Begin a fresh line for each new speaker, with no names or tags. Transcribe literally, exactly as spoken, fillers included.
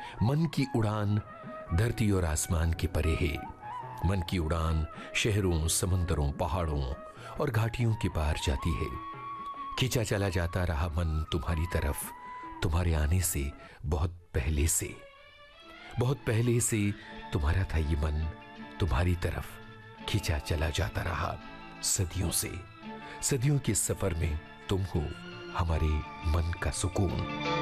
मन की उड़ान धरती और आसमान के परे है। मन की उड़ान शहरों, समंदरों, पहाड़ों और घाटियों के पार जाती है। खींचा चला जाता रहा मन तुम्हारी तरफ, तुम्हारे आने से बहुत पहले से। बहुत पहले से तुम्हारा था ये मन, तुम्हारी तरफ खींचा चला जाता रहा सदियों से। सदियों के सफर में तुम हो हमारे मन का सुकून।